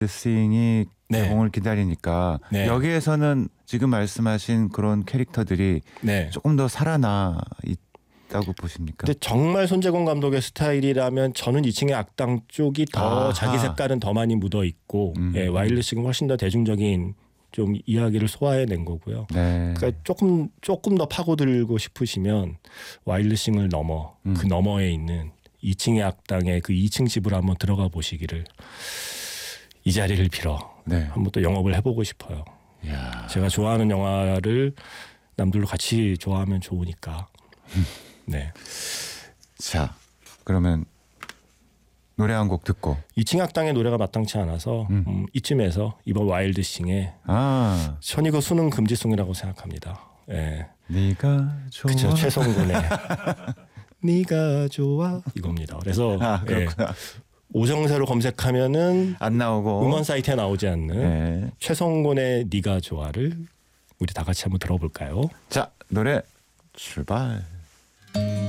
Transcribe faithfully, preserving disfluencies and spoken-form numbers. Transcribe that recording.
싱이 네. 개봉을 기다리니까 네. 여기에서는 지금 말씀하신 그런 캐릭터들이 네. 조금 더 살아나 있다고 보십니까? 근데 정말 손재권 감독의 스타일이라면 저는 이 층의 악당 쪽이 더 아하. 자기 색깔은 더 많이 묻어 있고 음. 예, 와일드싱은 훨씬 더 대중적인 좀 이야기를 소화해낸 거고요. 네. 그러니까 조금 조금 더 파고들고 싶으시면 와일드싱을 넘어 음. 그 너머에 있는 이 층의 악당의 그 이 층 집으로 한번 들어가 보시기를 이 자리를 빌어 네. 한번 또 영업을 해보고 싶어요. 이야. 제가 좋아하는 영화를 남들로 같이 좋아하면 좋으니까. 네. 자, 그러면 노래 한 곡 듣고. 이 층 악당의 노래가 마땅치 않아서 음. 음, 이쯤에서 이번 와일드싱의 아, 전 이거 수능 금지송이라고 생각합니다. 예. 네가 좋아. 그쵸, 최성군의 네가 좋아 이겁니다. 그래서 아, 예, 그렇구나. 오정세로 검색하면은 안 나오고. 음원 사이트에 나오지 않는 네. 최성군의 네가 좋아를 우리 다 같이 한번 들어볼까요? 자, 노래 출발.